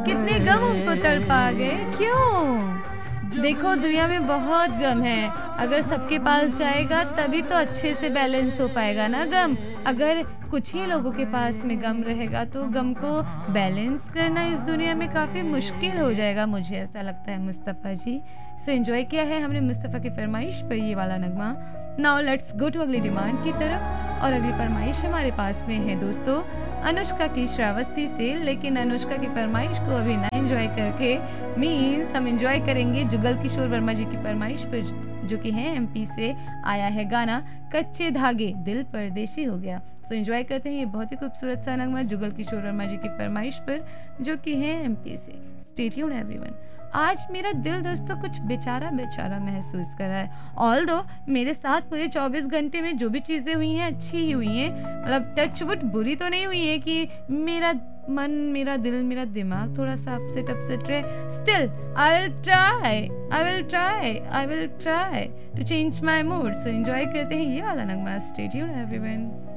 कितने गम हमको तड़पा गए, क्यों? देखो दुनिया में बहुत गम है, अगर सबके पास जाएगा तभी तो अच्छे से बैलेंस हो पाएगा ना गम। अगर कुछ ही लोगों के पास में गम रहेगा तो गम को बैलेंस करना इस दुनिया में काफ़ी मुश्किल हो जाएगा, मुझे ऐसा लगता है मुस्तफ़ा जी। सो एंजॉय किया है हमने मुस्तफ़ा की फरमाइश पर ये वाला नगमा। नाउ लेट्स गो टू अगली डिमांड की तरफ, और अगली फरमाइश हमारे पास में है दोस्तों अनुष्का की श्रावस्ती से। लेकिन अनुष्का की फरमाइश को अभी ना एंजॉय करके मीन्स हम एंजॉय करेंगे जुगल किशोर वर्मा जी की फरमाइश पर, जो कि है एमपी से आया है गाना कच्चे धागे दिल परदेशी हो गया। सो एंजॉय करते हैं ये बहुत ही खूबसूरत सा नगमा जुगल किशोर वर्मा जी की फरमाइश पर, जो कि है एमपी से। Stay tuned everyone. आज मेरा दिल दोस्तों कुछ बेचारा बेचारा महसूस कर रहा है। ऑल्दो मेरे साथ पूरे 24 घंटे में जो भी चीज़ें हुई हैं अच्छी ही हुई हैं, मतलब टच वुड बुरी तो नहीं हुई है कि मेरा मन, मेरा दिल, मेरा दिमाग थोड़ा सा अपसेट रहे। Still I will try to change my mood. So enjoy करते हैं ये वाला नगमा। Stay tuned everyone.